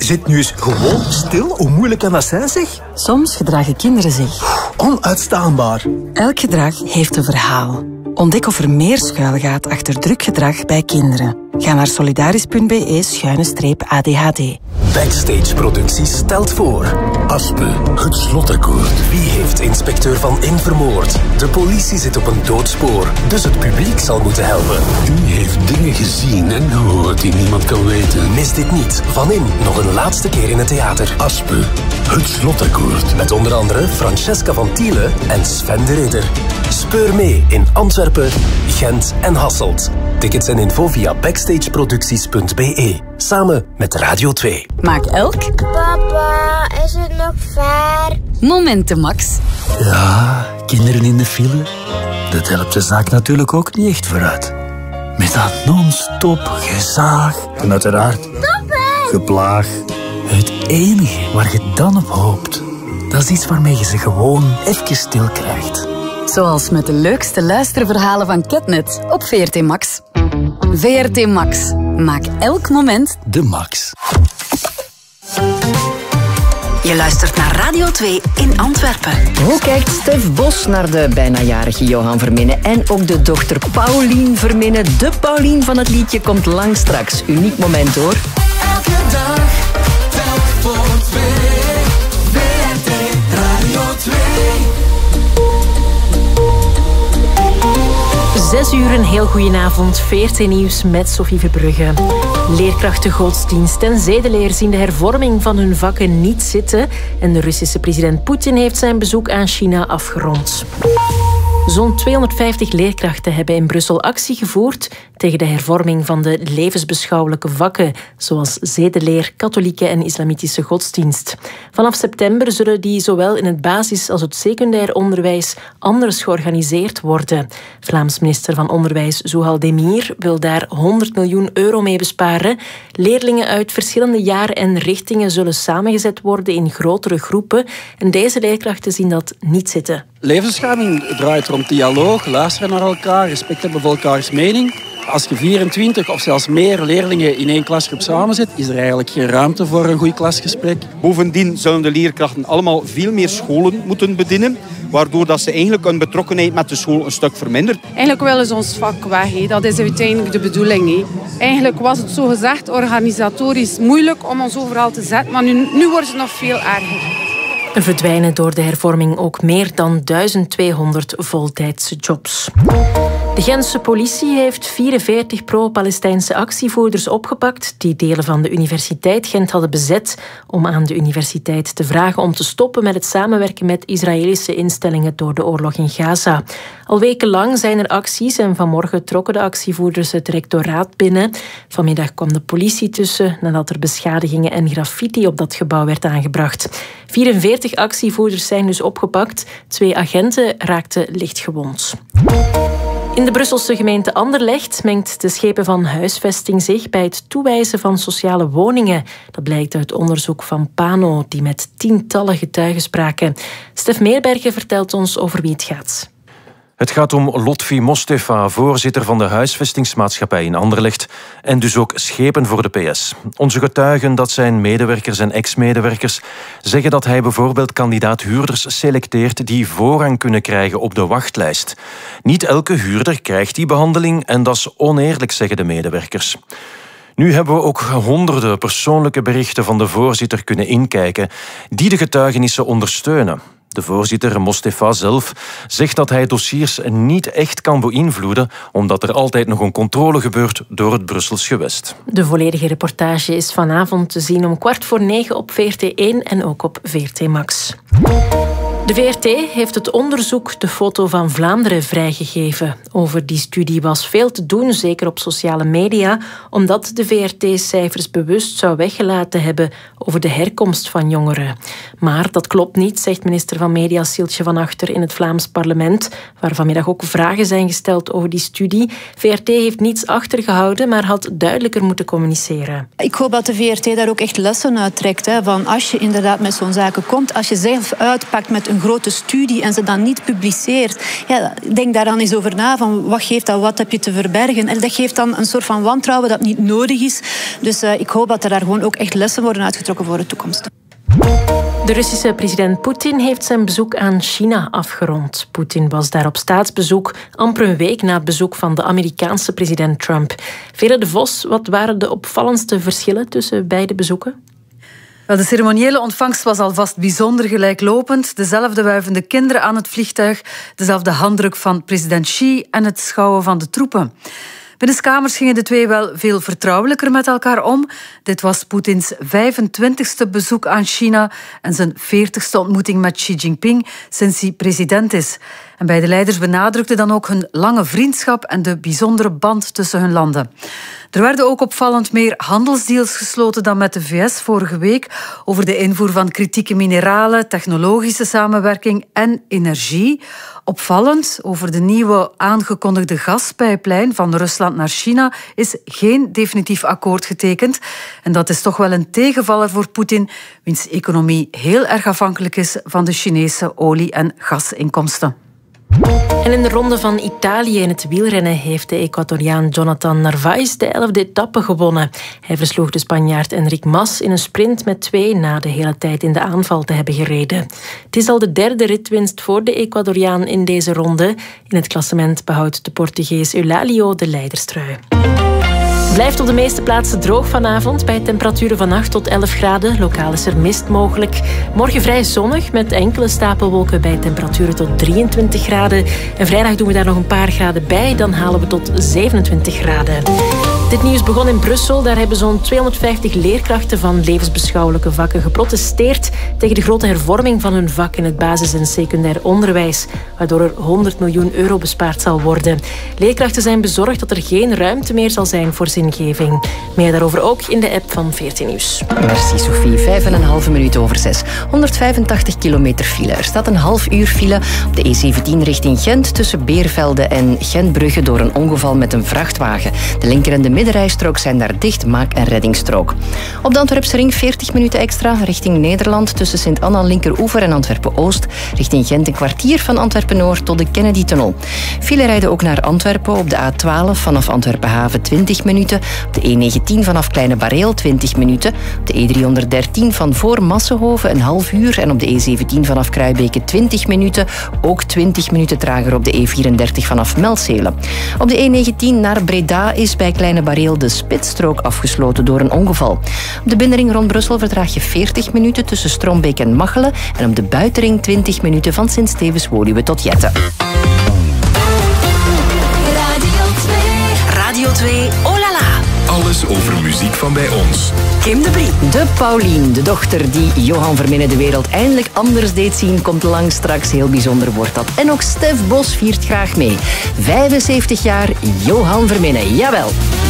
zit nu eens gewoon stil. Hoe moeilijk kan dat zijn, zeg? Soms gedragen kinderen zich. Onuitstaanbaar. Elk gedrag heeft een verhaal. Ontdek of er meer schuilgaat achter druk gedrag bij kinderen. Ga naar solidaris.be/ADHD. Backstage Producties stelt voor... Aspe, het slotakkoord. Wie heeft inspecteur Van In vermoord? De politie zit op een doodspoor, dus het publiek zal moeten helpen. U heeft dingen gezien en gehoord die niemand kan weten. Mis dit niet. Van In nog een laatste keer in het theater. Aspe, het slotakkoord. Met onder andere Francesca van Tiele en Sven de Ridder. Speur mee in Antwerpen, Gent en Hasselt. Tickets en info via backstageproducties.be. Samen met Radio 2. Maak elk... Papa, is het nog ver? Momenten, Max. Ja, kinderen in de file. Dat helpt de zaak natuurlijk ook niet echt vooruit. Met dat non-stop gezaag. En uiteraard geplaag. Het enige waar je dan op hoopt, dat is iets waarmee je ze gewoon even stil krijgt. Zoals met de leukste luisterverhalen van Catnet op VRT Max. VRT Max. Maak elk moment de max. Je luistert naar Radio 2 in Antwerpen. Hoe kijkt Stef Bos naar de bijna jarige Johan Verminen en ook de dochter Paulien Verminen? De Paulien van het liedje komt lang straks. Uniek moment hoor. Elke dag, telk voor 2. VRT Radio 2. 6 uur, een heel goedenavond. VRT Nieuws met Sophie Verbrugge. Leerkrachten godsdienst en zedeleer zien de hervorming van hun vakken niet zitten. En de Russische president Poetin heeft zijn bezoek aan China afgerond. Zo'n 250 leerkrachten hebben in Brussel actie gevoerd tegen de hervorming van de levensbeschouwelijke vakken, zoals zedeleer, katholieke en islamitische godsdienst. Vanaf september zullen die zowel in het basis- als het secundair onderwijs anders georganiseerd worden. Vlaams minister van Onderwijs Zuhal Demir wil daar 100 miljoen euro mee besparen. Leerlingen uit verschillende jaren en richtingen zullen samengezet worden in grotere groepen. En deze leerkrachten zien dat niet zitten. Levensbeschouwing draait rond dialoog, luisteren naar elkaar, respect hebben voor elkaars mening. Als je 24 of zelfs meer leerlingen in één klasgroep samenzet, is er eigenlijk geen ruimte voor een goed klasgesprek. Bovendien zullen de leerkrachten allemaal veel meer scholen moeten bedienen, waardoor dat ze eigenlijk hun betrokkenheid met de school een stuk vermindert. Eigenlijk willen ze ons vak weg. Dat is uiteindelijk de bedoeling. Eigenlijk was het zo gezegd organisatorisch moeilijk om ons overal te zetten, maar nu wordt het nog veel erger. Er verdwijnen door de hervorming ook meer dan 1200 voltijdse jobs. De Gentse politie heeft 44 pro-Palestijnse actievoerders opgepakt die delen van de Universiteit Gent hadden bezet om aan de universiteit te vragen om te stoppen met het samenwerken met Israëlische instellingen door de oorlog in Gaza. Al wekenlang zijn er acties en vanmorgen trokken de actievoerders het rectoraat binnen. Vanmiddag kwam de politie tussen nadat er beschadigingen en graffiti op dat gebouw werd aangebracht. 44 actievoerders zijn dus opgepakt. 2 agenten raakten lichtgewond. In de Brusselse gemeente Anderlecht mengt de schepen van huisvesting zich bij het toewijzen van sociale woningen. Dat blijkt uit onderzoek van Pano, die met tientallen getuigen spraken. Stef Meerbergen vertelt ons over wie het gaat. Het gaat om Lotfi Mostefa, voorzitter van de huisvestingsmaatschappij in Anderlecht en dus ook schepen voor de PS. Onze getuigen, dat zijn medewerkers en ex-medewerkers, zeggen dat hij bijvoorbeeld kandidaat-huurders selecteert die voorrang kunnen krijgen op de wachtlijst. Niet elke huurder krijgt die behandeling en dat is oneerlijk, zeggen de medewerkers. Nu hebben we ook honderden persoonlijke berichten van de voorzitter kunnen inkijken die de getuigenissen ondersteunen. De voorzitter, Mostefa zelf, zegt dat hij dossiers niet echt kan beïnvloeden, omdat er altijd nog een controle gebeurt door het Brussels gewest. De volledige reportage is vanavond te zien om 9:15 op VRT1 en ook op VRT Max. De VRT heeft het onderzoek De Foto van Vlaanderen vrijgegeven. Over die studie was veel te doen, zeker op sociale media, omdat de VRT cijfers bewust zou weggelaten hebben over de herkomst van jongeren. Maar dat klopt niet, zegt minister van Media Sieltje van Achter in het Vlaams parlement, waar vanmiddag ook vragen zijn gesteld over die studie. VRT heeft niets achtergehouden, maar had duidelijker moeten communiceren. Ik hoop dat de VRT daar ook echt lessen uit trekt. Van als je inderdaad met zo'n zaken komt, als je zelf uitpakt met een een grote studie en ze dan niet publiceert, ja, denk daar dan eens over na. Van wat geeft dat, wat heb je te verbergen? En dat geeft dan een soort van wantrouwen dat niet nodig is. Dus ik hoop dat er daar gewoon ook echt lessen worden uitgetrokken voor de toekomst. De Russische president Poetin heeft zijn bezoek aan China afgerond. Poetin was daar op staatsbezoek, amper een week na het bezoek van de Amerikaanse president Trump. Vere de Vos, wat waren de opvallendste verschillen tussen beide bezoeken? De ceremoniële ontvangst was alvast bijzonder gelijklopend. Dezelfde wuivende kinderen aan het vliegtuig, dezelfde handdruk van president Xi en het schouwen van de troepen. Binnenskamers gingen de twee wel veel vertrouwelijker met elkaar om. Dit was Poetins 25e bezoek aan China en zijn 40e ontmoeting met Xi Jinping sinds hij president is. En beide leiders benadrukten dan ook hun lange vriendschap en de bijzondere band tussen hun landen. Er werden ook opvallend meer handelsdeals gesloten dan met de VS vorige week over de invoer van kritieke mineralen, technologische samenwerking en energie. Opvallend, over de nieuwe aangekondigde gaspijplijn van Rusland naar China is geen definitief akkoord getekend. En dat is toch wel een tegenvaller voor Poetin, wiens economie heel erg afhankelijk is van de Chinese olie- en gasinkomsten. En in de ronde van Italië in het wielrennen heeft de Ecuadoriaan Jonathan Narvaez de 11e etappe gewonnen. Hij versloeg de Spanjaard Enric Mas in een sprint met 2 na de hele tijd in de aanval te hebben gereden. Het is al de 3e ritwinst voor de Ecuadoriaan in deze ronde. In het klassement behoudt de Portugees Eulálio de leiderstrui. Het blijft op de meeste plaatsen droog vanavond bij temperaturen van 8 tot 11 graden. Lokaal is er mist mogelijk. Morgen vrij zonnig met enkele stapelwolken bij temperaturen tot 23 graden. En vrijdag doen we daar nog een paar graden bij. Dan halen we tot 27 graden. Dit nieuws begon in Brussel. Daar hebben zo'n 250 leerkrachten van levensbeschouwelijke vakken geprotesteerd tegen de grote hervorming van hun vak in het basis- en secundair onderwijs, waardoor er 100 miljoen euro bespaard zal worden. Leerkrachten zijn bezorgd dat er geen ruimte meer zal zijn voor zingeving. Meer daarover ook in de app van 14 Nieuws. Merci Sophie, 5,5 minuten over 6. 185 kilometer file. Er staat een half uur file op de E17 richting Gent tussen Beervelde en Gentbrugge door een ongeval met een vrachtwagen. De linker en de middenrijstrook zijn daar dicht, maak- en reddingsstrook. Op de Antwerpse ring 40 minuten extra richting Nederland tussen Sint-Anna Linkeroever en Antwerpen-Oost. Richting Gent een kwartier van Antwerpen-Noord tot de Kennedy-tunnel. File rijden ook naar Antwerpen op de A12 vanaf Antwerpen-Haven 20 minuten. Op de E19 vanaf Kleine Bareel 20 minuten. Op de E313 van voor Massenhoven een half uur. En op de E17 vanaf Kruibeke 20 minuten. Ook 20 minuten trager op de E34 vanaf Melzele. Op de E19 naar Breda is bij Kleine Bareel de spitsstrook afgesloten door een ongeval. Op de binnenring rond Brussel vertraag je 40 minuten tussen Strombeek en Machelen. En op de buitenring 20 minuten van Sint-Stevens-Woluwe tot Jette. Radio 2, oh la la. Alles over muziek van bij ons. Kim de Brie. De Paulien, de dochter die Johan Verminnen de wereld eindelijk anders deed zien, komt lang straks. Heel bijzonder wordt dat. En ook Stef Bos viert graag mee. 75 jaar Johan Verminnen, jawel.